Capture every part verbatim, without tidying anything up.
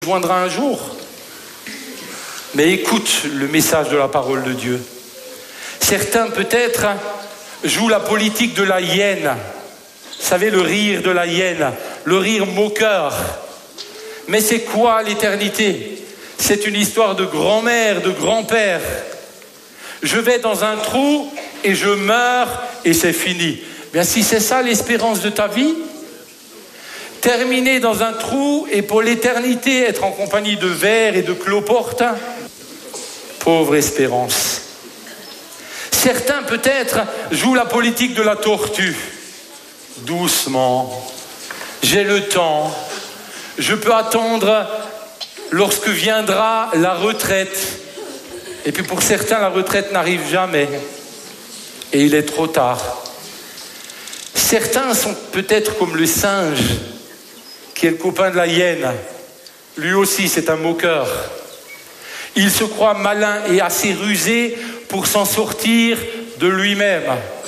joindra un jour. Mais écoute le message de la parole de Dieu. Certains peut-être jouent la politique de la hyène. Vous savez, le rire de la hyène, le rire moqueur. Mais c'est quoi l'éternité? C'est une histoire de grand-mère, de grand-père. Je vais dans un trou et je meurs et c'est fini. Bien, si c'est ça l'espérance de ta vie, terminer dans un trou et pour l'éternité être en compagnie de vers et de cloportes, pauvre espérance. Certains peut-être jouent la politique de la tortue. Doucement, j'ai le temps, je peux attendre lorsque viendra la retraite. Et puis pour certains, la retraite n'arrive jamais. Et il est trop tard. Certains sont peut-être comme le singe, qui est le copain de la hyène. Lui aussi, c'est un moqueur. Il se croit malin et assez rusé pour s'en sortir de lui-même.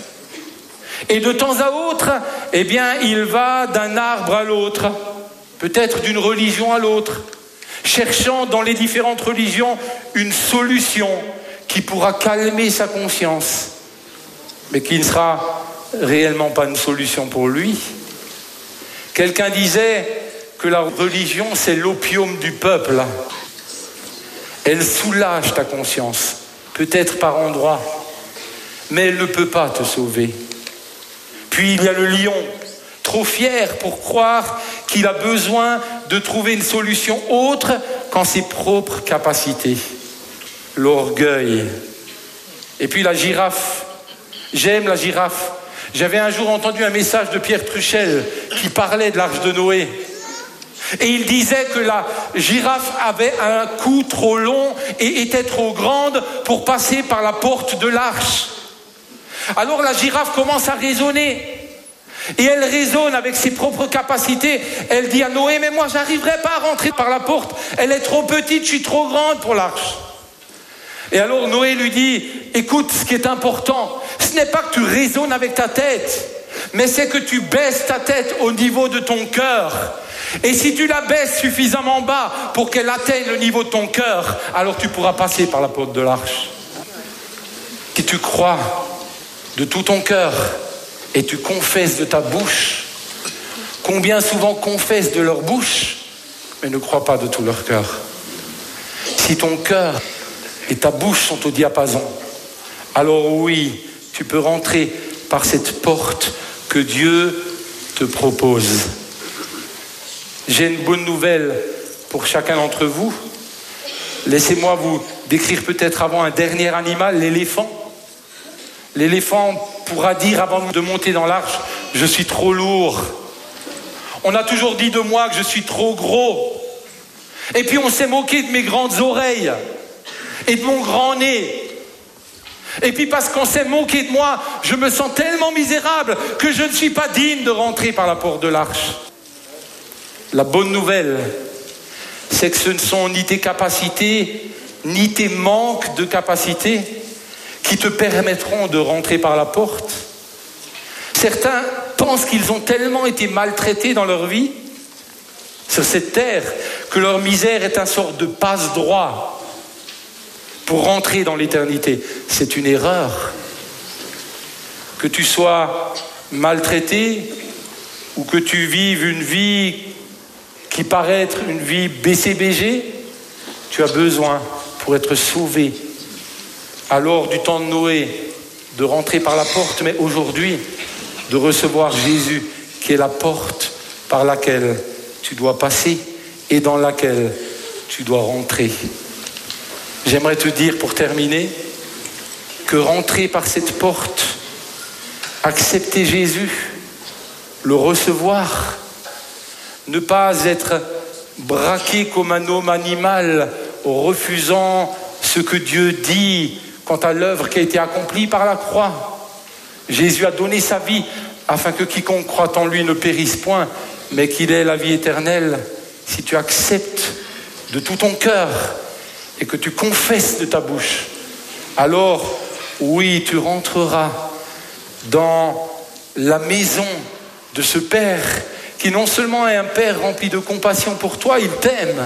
Et de temps à autre, eh bien, il va d'un arbre à l'autre, peut-être d'une religion à l'autre, cherchant dans les différentes religions une solution qui pourra calmer sa conscience, mais qui ne sera réellement pas une solution pour lui. Quelqu'un disait que la religion, c'est l'opium du peuple. Elle soulage ta conscience, peut-être par endroits, mais elle ne peut pas te sauver. Puis il y a le lion, trop fier pour croire qu'il a besoin de trouver une solution autre qu'en ses propres capacités. L'orgueil. Et puis la girafe. J'aime la girafe. J'avais un jour entendu un message de Pierre Truchel qui parlait de l'arche de Noé. Et il disait que la girafe avait un cou trop long et était trop grande pour passer par la porte de l'arche. Alors la girafe commence à raisonner. Et elle raisonne avec ses propres capacités. Elle dit à Noé, mais moi j'arriverai pas à rentrer par la porte. Elle est trop petite, je suis trop grande pour l'arche. Et alors Noé lui dit, écoute, ce qui est important, ce n'est pas que tu raisonnes avec ta tête, mais c'est que tu baisses ta tête au niveau de ton cœur. Et si tu la baisses suffisamment bas pour qu'elle atteigne le niveau de ton cœur, alors tu pourras passer par la porte de l'arche. Si tu crois de tout ton cœur et tu confesses de ta bouche, combien souvent confessent de leur bouche, mais ne croient pas de tout leur cœur. Si ton cœur et ta bouche sont au diapason, alors oui, tu peux rentrer par cette porte que Dieu te propose. J'ai une bonne nouvelle pour chacun d'entre vous. Laissez-moi vous décrire peut-être avant un dernier animal, l'éléphant. L'éléphant pourra dire avant de monter dans l'arche, je suis trop lourd. On a toujours dit de moi que je suis trop gros. Et puis on s'est moqué de mes grandes oreilles et de mon grand nez. Et puis parce qu'on s'est moqué de moi, je me sens tellement misérable que je ne suis pas digne de rentrer par la porte de l'arche. La bonne nouvelle, c'est que ce ne sont ni tes capacités, ni tes manques de capacités qui te permettront de rentrer par la porte. Certains pensent qu'ils ont tellement été maltraités dans leur vie, sur cette terre, que leur misère est un sort de passe-droit pour rentrer dans l'éternité. C'est une erreur. Que tu sois maltraité ou que tu vives une vie qui paraît être une vie B C B G, tu as besoin, pour être sauvé, alors du temps de Noé, de rentrer par la porte, mais aujourd'hui, de recevoir Jésus, qui est la porte par laquelle tu dois passer et dans laquelle tu dois rentrer. J'aimerais te dire, pour terminer, que rentrer par cette porte, accepter Jésus, le recevoir, ne pas être braqué comme un homme animal, refusant ce que Dieu dit quant à l'œuvre qui a été accomplie par la croix. Jésus a donné sa vie afin que quiconque croit en lui ne périsse point, mais qu'il ait la vie éternelle. Si tu acceptes de tout ton cœur et que tu confesses de ta bouche, alors oui, tu rentreras dans la maison de ce Père qui non seulement est un Père rempli de compassion pour toi, il t'aime,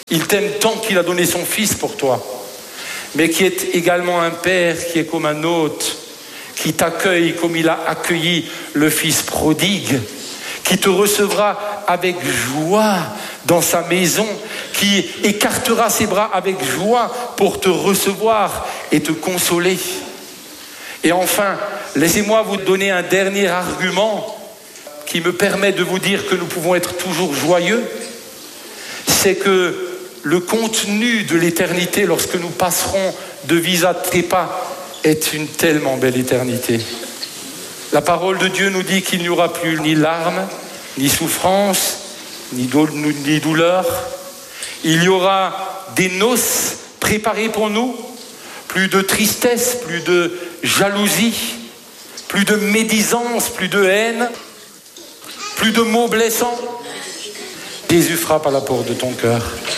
Il t'aime tant qu'il a donné son Fils pour toi, mais qui est également un Père qui est comme un hôte, qui t'accueille comme il a accueilli le Fils prodigue, qui te recevra avec joie dans sa maison, qui écartera ses bras avec joie pour te recevoir et te consoler. Et enfin, laissez-moi vous donner un dernier argument qui me permet de vous dire que nous pouvons être toujours joyeux. C'est que le contenu de l'éternité, lorsque nous passerons de Visa Trépas, est une tellement belle éternité. La parole de Dieu nous dit qu'il n'y aura plus ni larmes, ni souffrance, ni, do- ni douleur. Il y aura des noces préparées pour nous, plus de tristesse, plus de jalousie, plus de médisance, plus de haine, plus de mots blessants. Jésus frappe à la porte de ton cœur.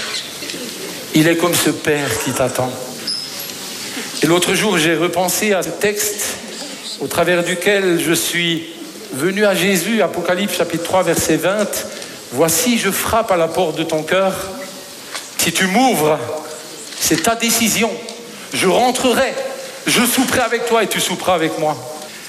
Il est comme ce Père qui t'attend. Et l'autre jour, j'ai repensé à ce texte au travers duquel je suis venu à Jésus, Apocalypse chapitre trois, verset vingt. Voici, je frappe à la porte de ton cœur. Si tu m'ouvres, c'est ta décision. Je rentrerai, je souperai avec toi et tu souperas avec moi.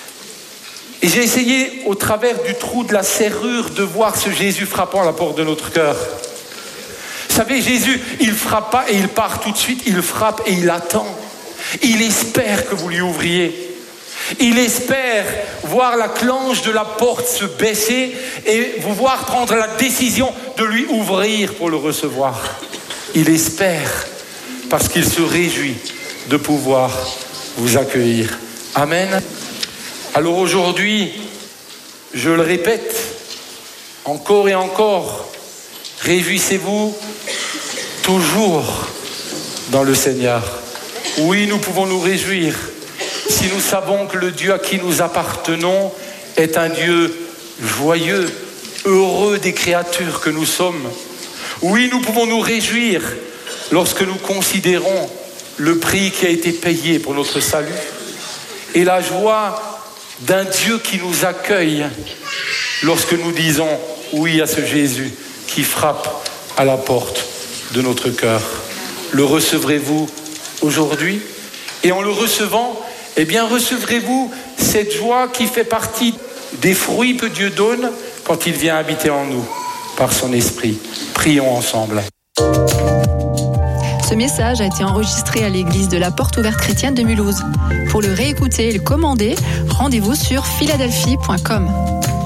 Et j'ai essayé, au travers du trou de la serrure, de voir ce Jésus frappant à la porte de notre cœur. Vous savez, Jésus, il frappe pas et il part tout de suite, il frappe et il attend. Il espère que vous lui ouvriez. Il espère voir la clenche de la porte se baisser et vous voir prendre la décision de lui ouvrir pour le recevoir. Il espère parce qu'il se réjouit de pouvoir vous accueillir. Amen. Alors aujourd'hui, je le répète, encore et encore, réjouissez-vous toujours dans le Seigneur. Oui, nous pouvons nous réjouir si nous savons que le Dieu à qui nous appartenons est un Dieu joyeux, heureux des créatures que nous sommes. Oui, nous pouvons nous réjouir lorsque nous considérons le prix qui a été payé pour notre salut et la joie d'un Dieu qui nous accueille lorsque nous disons oui à ce Jésus qui frappe à la porte de notre cœur. Le recevrez-vous aujourd'hui? Et en le recevant, eh bien recevrez-vous cette joie qui fait partie des fruits que Dieu donne quand il vient habiter en nous par son esprit. Prions ensemble. Ce message a été enregistré à l'église de la Porte Ouverte Chrétienne de Mulhouse. Pour le réécouter et le commander, rendez-vous sur philadelphie point com.